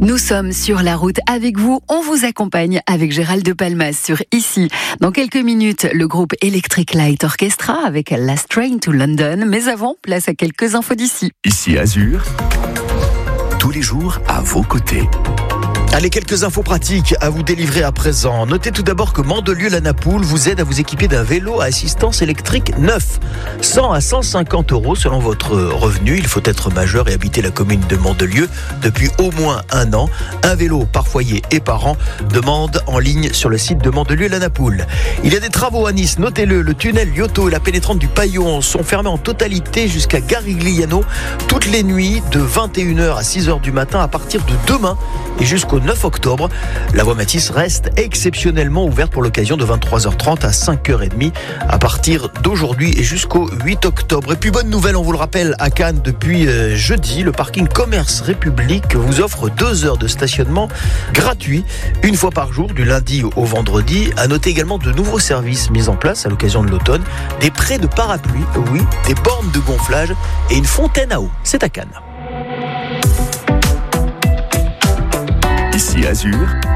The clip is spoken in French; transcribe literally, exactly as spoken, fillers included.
Nous sommes sur la route avec vous. On vous accompagne avec Gérald de Palmas sur Ici. Dans quelques minutes, le groupe Electric Light Orchestra avec Last Train to London. Mais avant, place à quelques infos d'ici. Ici Azur, tous les jours à vos côtés. Allez, quelques infos pratiques à vous délivrer à présent. Notez tout d'abord que Mandelieu-la-Napoule vous aide à vous équiper d'un vélo à assistance électrique neuf. cent à cent cinquante euros selon votre revenu. Il faut être majeur et habiter la commune de Mandelieu depuis au moins un an. Un vélo par foyer et par an. Demande en ligne sur le site de Mandelieu-la-Napoule. Il y a des travaux à Nice. Notez-le, le tunnel Lyoto et la pénétrante du Paillon sont fermés en totalité jusqu'à Garigliano toutes les nuits de vingt et une heures à six heures du matin à partir de demain et jusqu'au neuf octobre. La voie Matisse reste exceptionnellement ouverte pour l'occasion de vingt-trois heures trente à cinq heures trente à partir d'aujourd'hui et jusqu'au huit octobre. Et puis bonne nouvelle, on vous le rappelle, à Cannes depuis euh, jeudi, le parking Commerce République vous offre deux heures de stationnement gratuit, une fois par jour, du lundi au vendredi. À noter également de nouveaux services mis en place à l'occasion de l'automne, des prêts de parapluie, oui, des bornes de gonflage et une fontaine à eau. C'est à Cannes. Ici Azur,